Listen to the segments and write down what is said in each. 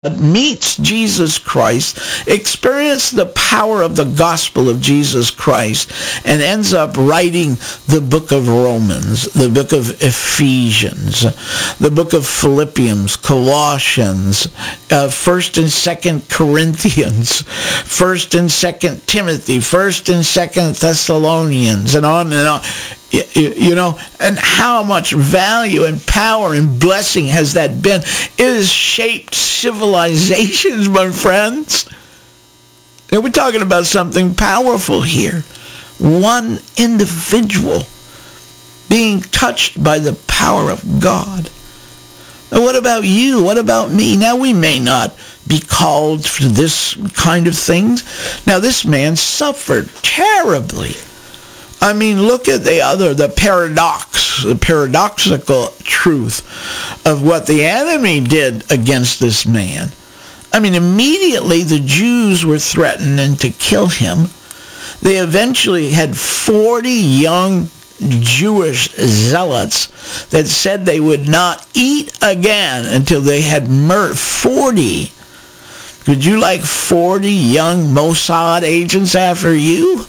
meets Jesus Christ, experiences the power of the gospel of Jesus Christ, and ends up writing the book of Romans, the book of Ephesians, the book of Philippians, Colossians, 1st and 2nd Corinthians, 1st and 2nd Timothy, 1st and 2nd Thessalonians, and on and on. You know, and how much value and power and blessing has that been? It has shaped civilizations, my friends. And we're talking about something powerful here. One individual being touched by the power of God. And what about you? What about me? Now, we may not be called for this kind of things. Now, this man suffered terribly. I mean, look at the paradox, the paradoxical truth of what the enemy did against this man. I mean, immediately the Jews were threatening to kill him. They eventually had 40 young Jewish zealots that said they would not eat again until they had murdered 40. Could you like 40 young Mossad agents after you?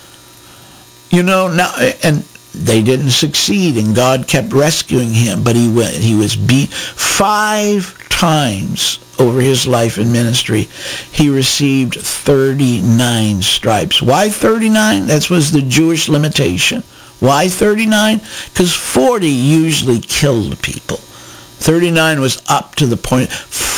You know, now, and they didn't succeed, and God kept rescuing him, but he was beat 5 times over his life in ministry. He received 39 stripes. Why 39? That was the Jewish limitation. Why 39? Because 40 usually killed people. 39 was up to the point.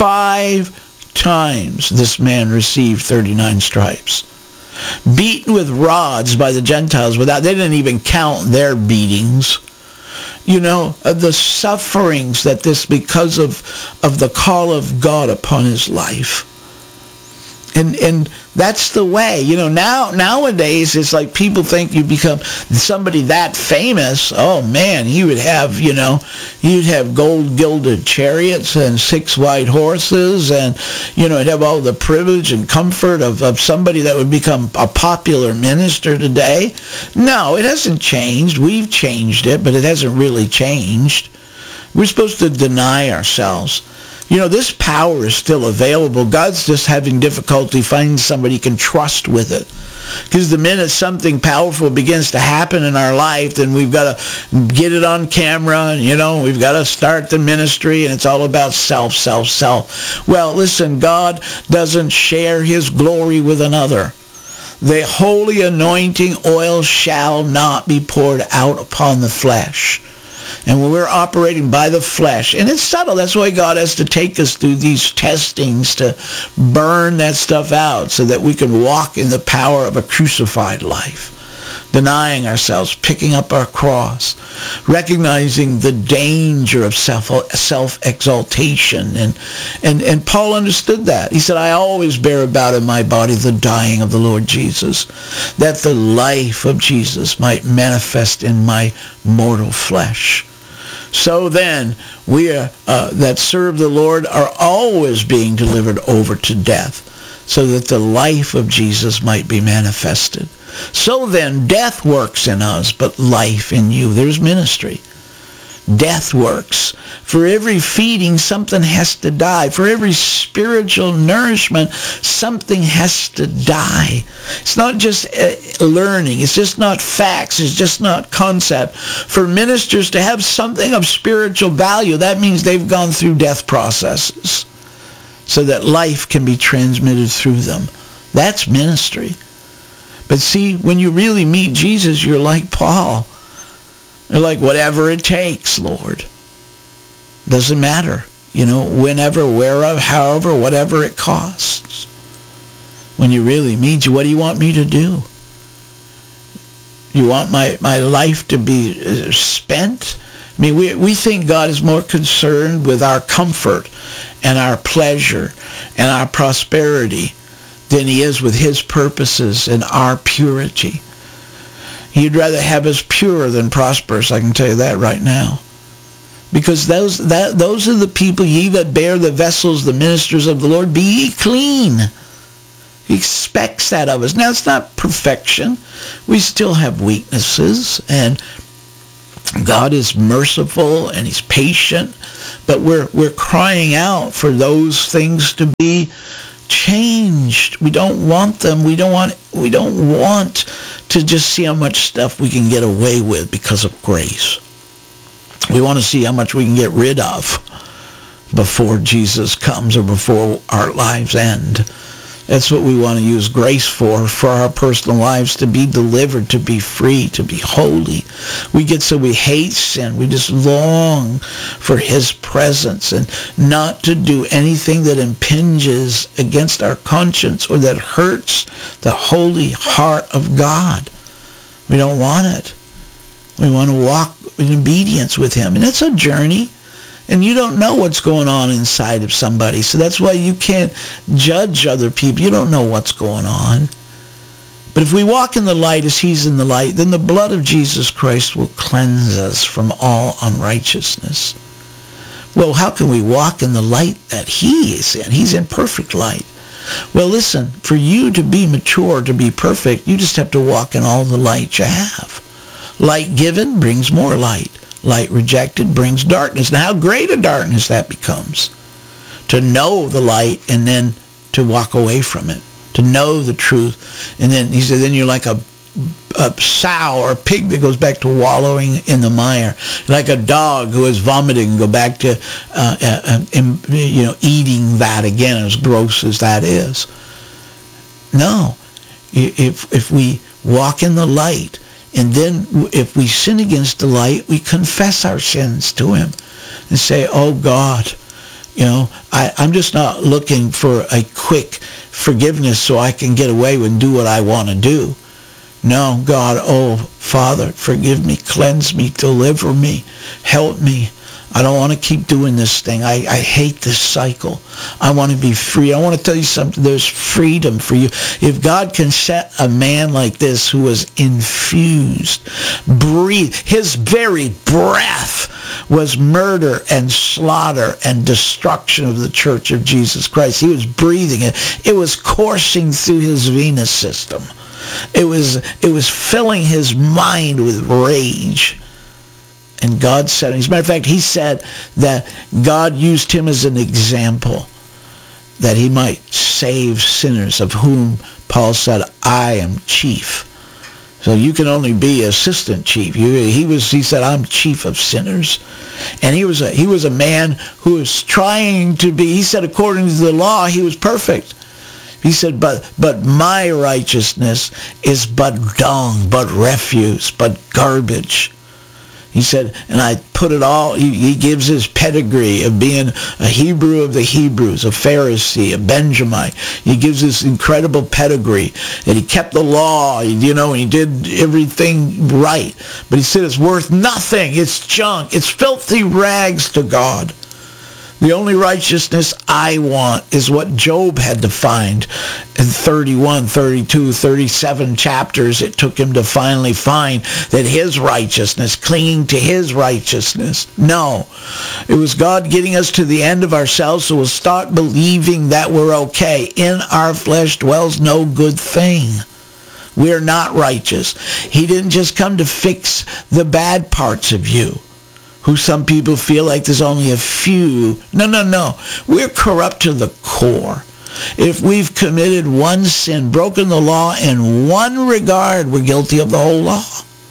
5 times this man received 39 stripes. Beaten with rods by the Gentiles they didn't even count their beatings. You know, the sufferings that because of the call of God upon his life. And that's the way. You know, nowadays it's like people think you become somebody that famous. Oh man, you'd have gold gilded chariots and 6 white horses, and you'd have all the privilege and comfort of somebody that would become a popular minister today. No, it hasn't changed. We've changed it, but it hasn't really changed. We're supposed to deny ourselves. You know, this power is still available. God's just having difficulty finding somebody he can trust with it. Because the minute something powerful begins to happen in our life, then we've got to get it on camera, and, we've got to start the ministry, and it's all about self. Well, listen, God doesn't share his glory with another. The holy anointing oil shall not be poured out upon the flesh. And when we're operating by the flesh, and it's subtle, that's why God has to take us through these testings to burn that stuff out so that we can walk in the power of a crucified life, denying ourselves, picking up our cross, recognizing the danger of self-exaltation. And Paul understood that. He said, I always bear about in my body the dying of the Lord Jesus, that the life of Jesus might manifest in my mortal flesh. So then, we that serve the Lord are always being delivered over to death, so that the life of Jesus might be manifested. So then, death works in us, but life in you. There's ministry. Death works. For every feeding, something has to die. For every spiritual nourishment, something has to die. It's not just learning. It's just not facts. It's just not concept. For ministers to have something of spiritual value, that means they've gone through death processes so that life can be transmitted through them. That's ministry. But see, when you really meet Jesus, you're like Paul. You're like, whatever it takes, Lord. Doesn't matter. Whenever, wherever, however, whatever it costs. When you really meet you, what do you want me to do? You want my life to be spent? I mean, we think God is more concerned with our comfort and our pleasure and our prosperity than he is with his purposes and our purity. He'd rather have us pure than prosperous, I can tell you that right now. Because those are the people, ye that bear the vessels, the ministers of the Lord, be ye clean. He expects that of us. Now, it's not perfection. We still have weaknesses, and God is merciful and he's patient, But we're crying out for those things to be changed. We don't want them. We don't want to just see how much stuff we can get away with because of grace. We want to see how much we can get rid of before Jesus comes or before our lives end. That's what we want to use grace for our personal lives, to be delivered, to be free, to be holy. We get so we hate sin. We just long for his presence and not to do anything that impinges against our conscience or that hurts the holy heart of God. We don't want it. We want to walk in obedience with him. And it's a journey. And you don't know what's going on inside of somebody. So that's why you can't judge other people. You don't know what's going on. But if we walk in the light as he's in the light, then the blood of Jesus Christ will cleanse us from all unrighteousness. Well, how can we walk in the light that he is in? He's in perfect light. Well, listen, for you to be mature, to be perfect, you just have to walk in all the light you have. Light given brings more light. Light rejected brings darkness. Now, how great a darkness that becomes. To know the light and then to walk away from it. To know the truth. And then, he said, then you're like a sow or a pig that goes back to wallowing in the mire. Like a dog who is vomiting and go back to eating that again, as gross as that is. No. If we walk in the light, and then if we sin against the light, we confess our sins to him and say, oh God, I'm just not looking for a quick forgiveness so I can get away and do what I want to do. No, God, oh Father, forgive me, cleanse me, deliver me, help me. I don't want to keep doing this thing. I hate this cycle. I want to be free. I want to tell you something. There's freedom for you. If God can set a man like this who was infused, his very breath was murder and slaughter and destruction of the Church of Jesus Christ. He was breathing it. It was coursing through his venous system. It was filling his mind with rage. And God said, as a matter of fact, he said that God used him as an example that he might save sinners, of whom Paul said, I am chief. So you can only be assistant chief. He said, I'm chief of sinners. And he was a man who was trying to be, he said, according to the law, he was perfect. He said, but my righteousness is but dung, but refuse, but garbage. He said, and I put it all, he gives his pedigree of being a Hebrew of the Hebrews, a Pharisee, a Benjamite. He gives this incredible pedigree, and he kept the law, and he did everything right. But he said it's worth nothing. It's junk. It's filthy rags to God. The only righteousness I want is what Job had to find in 31, 32, 37 chapters. It took him to finally find that his righteousness, clinging to his righteousness. No, it was God getting us to the end of ourselves so we'll start believing that we're okay. In our flesh dwells no good thing. We're not righteous. He didn't just come to fix the bad parts of you, who some people feel like there's only a few. No. We're corrupt to the core. If we've committed one sin, broken the law in one regard, we're guilty of the whole law.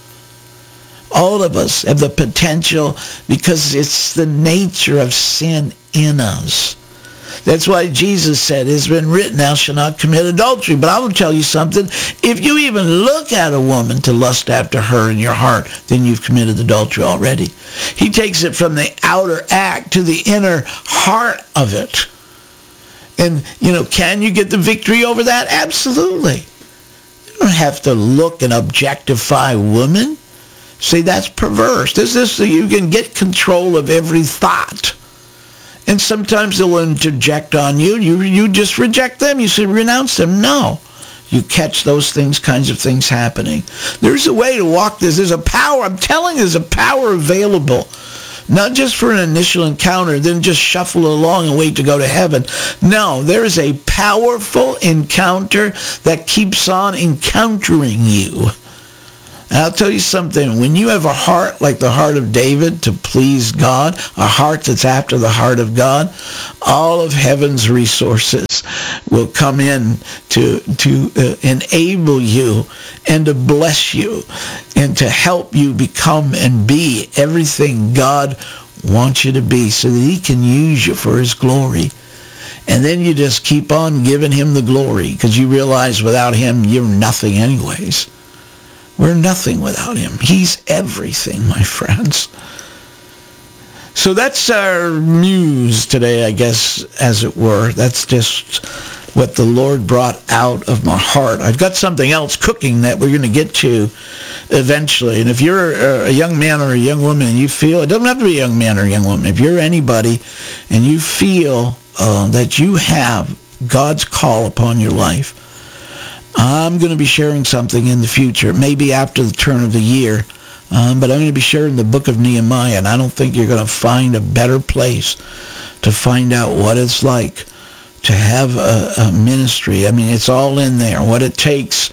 All of us have the potential because it's the nature of sin in us. That's why Jesus said, it's been written, thou shalt not commit adultery. But I will tell you something. If you even look at a woman to lust after her in your heart, then you've committed adultery already. He takes it from the outer act to the inner heart of it. And, can you get the victory over that? Absolutely. You don't have to look and objectify women. See, that's perverse. You can get control of every thought. And sometimes they'll interject on you. You just reject them. You say, renounce them. No. You catch those kinds of things happening. There's a way to walk this. There's a power. I'm telling you, there's a power available. Not just for an initial encounter, then just shuffle along and wait to go to heaven. No, there is a powerful encounter that keeps on encountering you. And I'll tell you something, when you have a heart like the heart of David to please God, a heart that's after the heart of God, all of heaven's resources will come in to enable you and to bless you and to help you become and be everything God wants you to be so that he can use you for his glory. And then you just keep on giving him the glory because you realize without him, you're nothing anyways. We're nothing without him. He's everything, my friends. So that's our muse today, I guess, as it were. That's just what the Lord brought out of my heart. I've got something else cooking that we're going to get to eventually. And if you're a young man or a young woman and you feel, it doesn't have to be a young man or a young woman, if you're anybody and you feel that you have God's call upon your life, I'm going to be sharing something in the future, maybe after the turn of the year, but I'm going to be sharing the book of Nehemiah, and I don't think you're going to find a better place to find out what it's like to have a ministry. I mean, it's all in there, what it takes,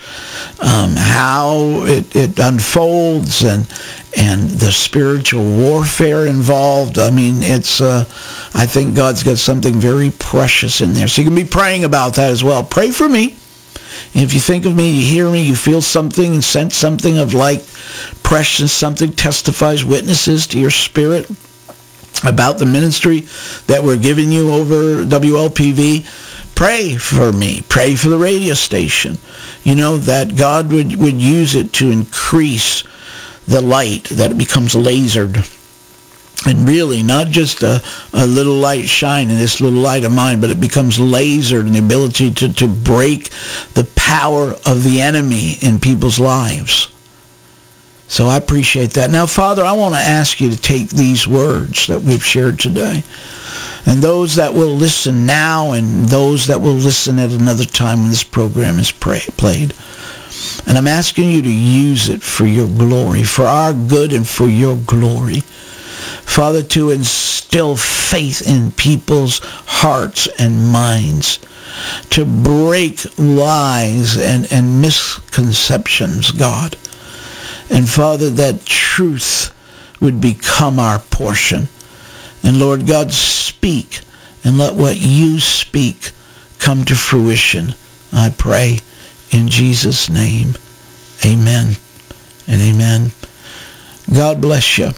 how it unfolds, and the spiritual warfare involved. I mean, it's I think God's got something very precious in there. So you can be praying about that as well. Pray for me. If you think of me, you hear me, you feel something and sense something of like precious, something testifies, witnesses to your spirit about the ministry that we're giving you over WLPV, pray for me. Pray for the radio station. You know, that God would use it to increase the light, that it becomes lasered. And really, not just a little light shine in this little light of mine, but it becomes lasered in the ability to break the power of the enemy in people's lives. So I appreciate that. Now, Father, I want to ask you to take these words that we've shared today, and those that will listen now and those that will listen at another time when this program is played. And I'm asking you to use it for your glory, for our good and for your glory. Father, to instill faith in people's hearts and minds, to break lies and misconceptions, God. And Father, that truth would become our portion. And Lord God, speak, and let what you speak come to fruition. I pray in Jesus' name. Amen and amen. God bless you.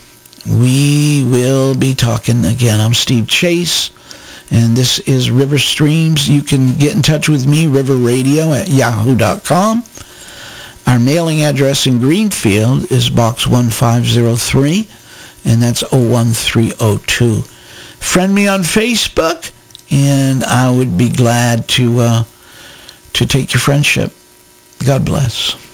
We will be talking again. I'm Steve Chase, and this is River Streams. You can get in touch with me, riverradio@yahoo.com. Our mailing address in Greenfield is Box 1503, and that's 01302. Friend me on Facebook, and I would be glad to take your friendship. God bless.